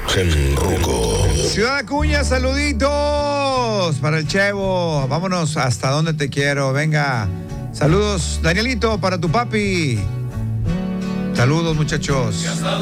Genruco. Ciudad Acuña, saluditos para el Chevo. Vámonos hasta donde te quiero. Venga. Saludos, Danielito, para tu papi. Saludos, muchachos.